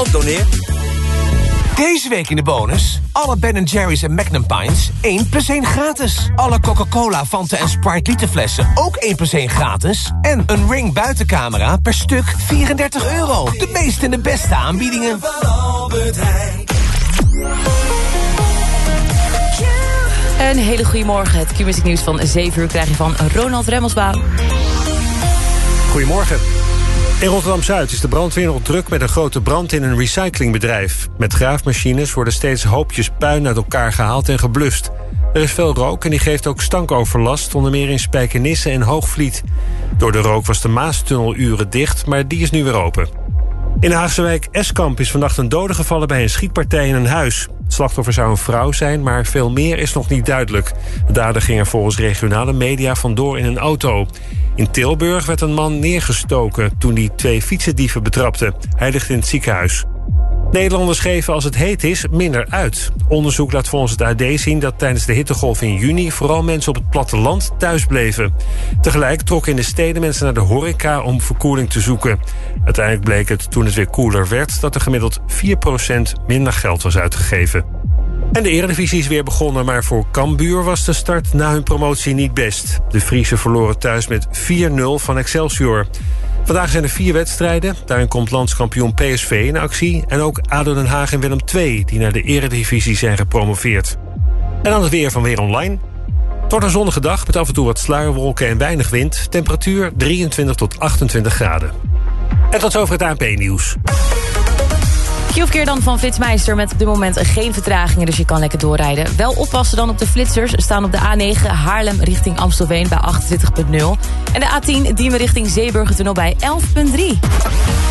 Of doneer. Deze week in de bonus. Alle Ben & Jerry's en Magnum Pints 1 + 1 gratis. Alle Coca-Cola, Fanta en Sprite literflessen ook 1 + 1 gratis. En een Ring buitencamera per stuk €34. De meeste en de beste aanbiedingen. Een hele goede morgen. Het Q-music nieuws van 7 uur krijg je van Ronald Remmelsbaan. Goedemorgen. In Rotterdam-Zuid is de brandweer nog druk met een grote brand in een recyclingbedrijf. Met graafmachines worden steeds hoopjes puin uit elkaar gehaald en geblust. Er is veel rook en die geeft ook stankoverlast, onder meer in Spijkenisse en Hoogvliet. Door de rook was de Maastunnel uren dicht, maar die is nu weer open. In de Haagse wijk Eskamp is vannacht een dode gevallen bij een schietpartij in een huis. Het slachtoffer zou een vrouw zijn, maar veel meer is nog niet duidelijk. De dader ging er volgens regionale media vandoor in een auto. In Tilburg werd een man neergestoken toen hij 2 fietsendieven betrapte. Hij ligt in het ziekenhuis. Nederlanders geven als het heet is minder uit. Onderzoek laat volgens het AD zien dat tijdens de hittegolf in juni vooral mensen op het platteland thuis bleven. Tegelijk trokken in de steden mensen naar de horeca om verkoeling te zoeken. Uiteindelijk bleek het, toen het weer koeler werd, dat er gemiddeld 4% minder geld was uitgegeven. En de Eredivisie is weer begonnen, maar voor Cambuur was de start na hun promotie niet best. De Friese verloren thuis met 4-0 van Excelsior. Vandaag zijn er 4 wedstrijden. Daarin komt landskampioen PSV in actie. En ook ADO Den Haag en Willem II, die naar de Eredivisie zijn gepromoveerd. En dan het weer van Weer Online. Het wordt een zonnige dag met af en toe wat sluierwolken en weinig wind. Temperatuur 23 tot 28 graden. En tot zover het ANP-nieuws. Q-verkeer dan van Flitsmeister met op dit moment geen vertragingen, dus je kan lekker doorrijden. Wel oppassen dan op de flitsers. Staan op de A9 Haarlem richting Amstelveen bij 28,0. En de A10 Diemen richting Zeeburgertunnel bij 11,3.